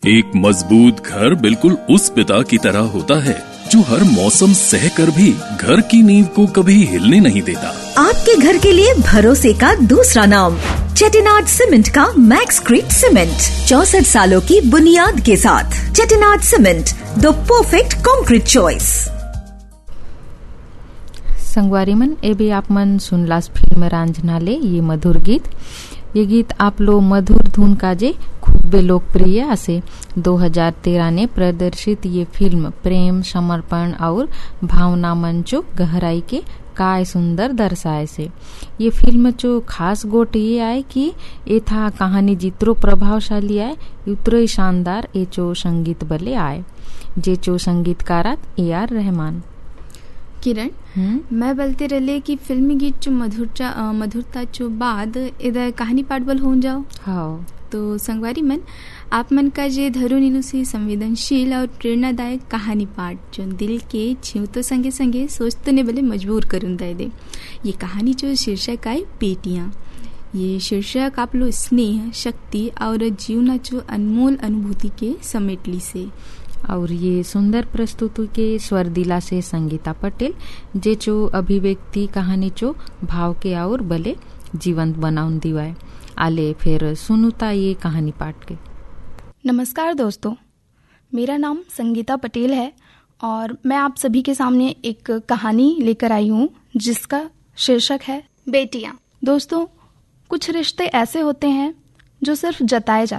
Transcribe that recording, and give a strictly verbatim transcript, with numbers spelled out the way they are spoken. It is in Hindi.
एक मजबूत घर बिल्कुल उस पिता की तरह होता है जो हर मौसम सह कर भी घर की नींव को कभी हिलने नहीं देता। आपके घर के लिए भरोसे का दूसरा नाम चेटिनाड सीमेंट का मैक्सक्रीट सीमेंट, चौसठ सालों की बुनियाद के साथ। Chettinad cement, the perfect concrete choice. संगवारी मन, ए भी आप मन सुनलास फिल्म रांझनाले ये मधुर गीत। ये गीत आप लो मधुर धुन का जे खूब लोकप्रिय असे। दो हज़ार तेरह ने प्रदर्शित ये फिल्म प्रेम, समर्पण और भावना मंचो गहराई के काय सुंदर दर्शाए से। ये फिल्म चो खास गोट ये आए कि ए था कहानी जितरो प्रभावशाली आए उतरो ही शानदार ए चो संगीत बले आए, जे चो संगीतकारात ए आर रहमान। किरण, मैं बोलते रहे कि फिल्मी गीत चो मधुरता मधुरता चो बाद इधर कहानी पाठ बल हो जाओ। हाँ, तो संगवारी मन, आप मन का जे धरो नीनु से संवेदनशील और प्रेरणादायक कहानी पाठ जो दिल के छीवतो संगे संगे सोचते ने बले मजबूर करून दे दे। ये कहानी जो शीर्षक आए बेटियां। ये शीर्षक आप लो स्नेह, शक्ति और जीवना जो अनमोल अनुभूति के समेटली से। और ये सुंदर प्रस्तुति के स्वर दिला से संगीता पटेल, जे चो अभिव्यक्ति कहानी चो भाव के और बले जीवंत बनाउन दिवाए। आले फिर सुनुता ये कहानी पाठ के। नमस्कार दोस्तों, मेरा नाम संगीता पटेल है और मैं आप सभी के सामने एक कहानी लेकर आई हूँ जिसका शीर्षक है बेटियां। दोस्तों, कुछ रिश्ते ऐसे होते हैं जो सिर्फ जताए जाते